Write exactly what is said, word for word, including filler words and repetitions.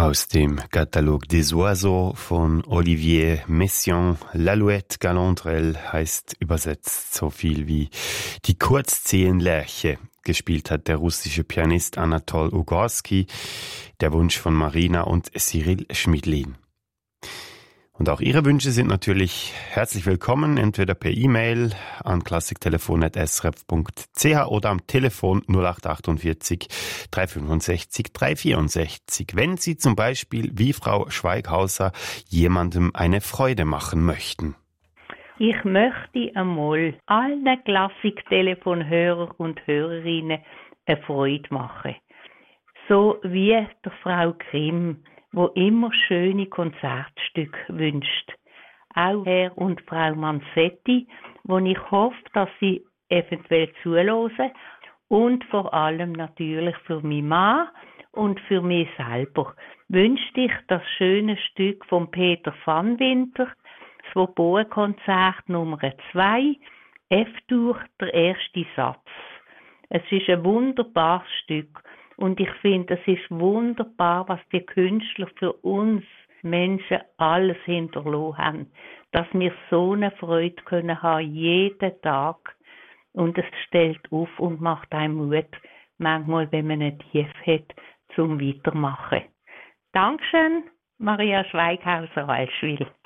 Aus dem Catalogue des Oiseaux von Olivier Messiaen. L'Alouette Galandrelle heißt übersetzt so viel wie die Kurzzehenlerche. Gespielt hat der russische Pianist Anatol Ugorski, der Wunsch von Marina und Cyril Schmidlin. Und auch Ihre Wünsche sind natürlich herzlich willkommen, entweder per E-Mail an klassiktelefon at s r f punkt c h oder am Telefon null acht achtundvierzig dreihundertfünfundsechzig dreihundertvierundsechzig. Wenn Sie zum Beispiel, wie Frau Schweighauser, jemandem eine Freude machen möchten. Ich möchte einmal allen Klassik-Telefonhörer und Hörerinnen eine Freude machen. So wie der Frau Grimm, wo immer schöne Konzertstücke wünscht. Auch Herr und Frau Manzetti, wo ich hoffe, dass sie eventuell zuhören. Und vor allem natürlich für meinen Mann und für mich selber wünschte ich das schöne Stück von Peter van Winter, das Swoboa-Konzert Nummer zwei, F-Dur, der erste Satz. Es ist ein wunderbares Stück. Und ich finde, es ist wunderbar, was die Künstler für uns Menschen alles hinterlassen haben. Dass wir so eine Freude können haben, jeden Tag. Und es stellt auf und macht einem Mut, manchmal, wenn man ein Tief hat, zum Weitermachen. Dankeschön, Maria Schweighauser-Allschwil.